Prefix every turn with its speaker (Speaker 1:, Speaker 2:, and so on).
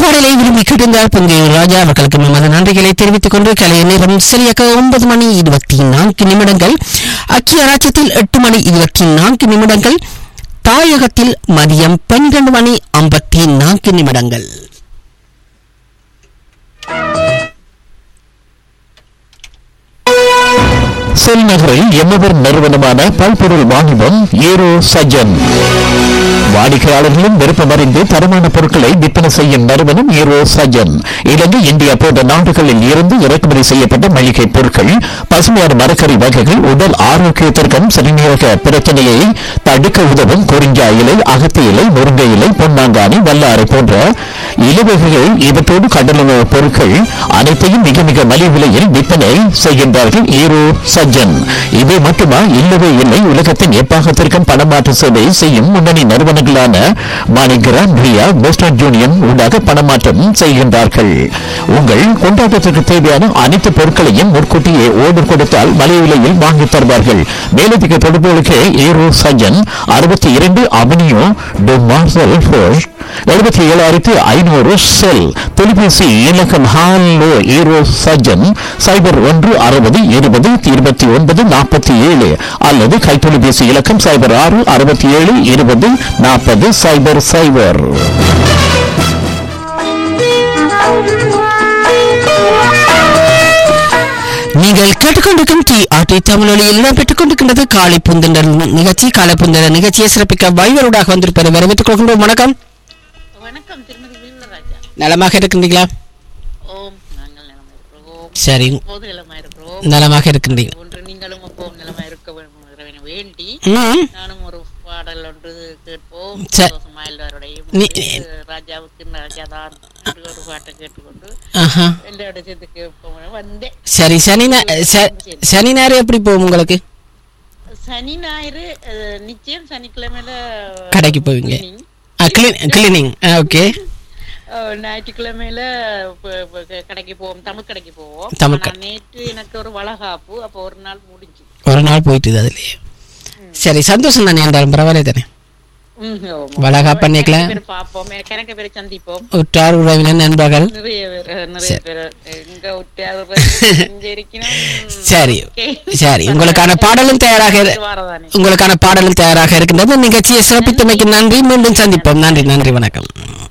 Speaker 1: பாடலை விரும்பி கேட்டிருந்தார் பொங்கையூர் ராஜா அவர்களுக்கு நமது நன்றிகளை தெரிவித்துக் கொண்டு கலைய நேரம் சரியாக 9 மணி 24 நிமிடங்கள். ஐக்கிய ராஜ்யத்தில் 8 மணி 24 நிமிடங்கள். தாயகத்தில் மதியம் 12 மணி 54 நிமிடங்கள்.
Speaker 2: செல் நகரில் எம்மவர் நிறுவனமான பல்பொருள் வாணிபம் ஏரோ சஜன் வாடிக்கையாளர்களும் விருப்பமறிந்து தரமான பொருட்களை விற்பனை செய்யும் நிறுவனம் ஏரோ சஜன். இலங்கை, இந்தியா போன்ற நாடுகளில் இருந்து இறக்குமதி செய்யப்பட்ட மளிகை பொருட்கள், பசுமையான மரக்கறி வகைகள், உடல் ஆரோக்கியத்திற்கும் சிறுநீரக பிரச்சனையை தடுக்க உதவும் குறிஞ்சா இலை, அகத்தி இலை, முருங்கை இலை, பொன்னாங்கானி, வல்லாரை போன்ற இலவகைகள், இவற்றோடு கடலுணவு பொருட்கள் அனைத்தையும் மிக மிக மலிவு விலையில் விற்பனை செய்கின்றார்கள் ஏரோ சஜன். இவை மட்டுமா? இல்லவே இல்லை. உலகத்தின் எப்பாகத்திற்கும் பணமாற்று சேவை செய்யும் முன்னணி நிறுவனங்களான மாணிகிராம், ரியா, வெஸ்டர்ன் யூனியன் ஊடாக பணமாற்றம் செய்கின்றார்கள். உங்கள் கொண்டாட்டத்திற்கு தேவையான அனைத்து பொருட்களையும் முன்கூட்டியே ஓர்டர் கொடுத்தால் மலிவு விலையில் வாங்கி தருவார்கள். மேலதிக தொடர்புகளுக்கு aero Sajan 62 avenue to marshal force 77,500 செல். தொலைபேசி இலக்கம் ஹாலோ ஏரோ சஜன் 0160202947 அல்லது கைத்தொலைபேசி இலக்கம் 0667204000.
Speaker 1: நீங்கள் கேட்டுக்கொண்டிருக்கும் TRT தமிழொலியில் இடம்பெற்றுக் கொண்டிருக்கின்றது காலை புந்தண்டல் நிகழ்ச்சி. காலை புந்தண்டல் நிகழ்ச்சியை சிறப்பிக்க வைவரோடாக வந்திருப்பதை வரவேற்றுக் கொள்கின்றோம். வணக்கம்.
Speaker 3: வணக்கம் திருமதி வீரராஜா.
Speaker 1: நலமாக இருக்கின்றீங்களா?
Speaker 3: ஓம், நாங்கள் நலமாக இருக்கிறோம்.
Speaker 1: சரி,
Speaker 3: இப்போது நலமாக இருக்கிறோம்.
Speaker 1: நலமாக இருக்கின்றீங்க.
Speaker 3: ஒன்று நீங்களும் அப்போவும் நலமாக இருக்க வேண்டி நானும் ஒரு பாடல் ஒன்று கேட்போம். ராஜாவுக்கு ராஜாதான் ஒரு பாட்டை கேட்டுக்கொண்டு என்னோட சேர்த்து கேட்போம் வந்தேன்.
Speaker 1: சரி, சனி ஞாயிறு எப்படி போகும் உங்களுக்கு?
Speaker 3: சனி ஞாயிறு நிச்சயம் சனிக்கிழமையில
Speaker 1: கடைக்கு போவீங்க. கிளீனிங். ஓகே.
Speaker 3: ஞாயிற்றுக்கிழமையில கடைக்கு போவோம், தமிழ் கடைக்கு போவோம். நேற்று எனக்கு ஒரு வளகாப்பு, அப்போ ஒரு நாள் முடிஞ்சு
Speaker 1: போயிட்டு அதுலயே. சரி, சந்தோஷம் தானே, என்றாலும் பரவாயில்ல தானே. வளகாப்பு பண்ணிக்கலாம்,
Speaker 3: பாப்போம், கணக்கு பேரை சந்திப்போம்,
Speaker 1: உற்றார் உறவினர் நண்பர்கள்
Speaker 3: நிறைய பேர் எங்க உற்றார்.
Speaker 1: சரி சரி, உங்களுக்கான பாடலும் தயாராக இருக்கின்றது. நிகழ்ச்சியை சிறப்பித்தமைக்கு நன்றி. மீண்டும் சந்திப்போம். நன்றி, வணக்கம்.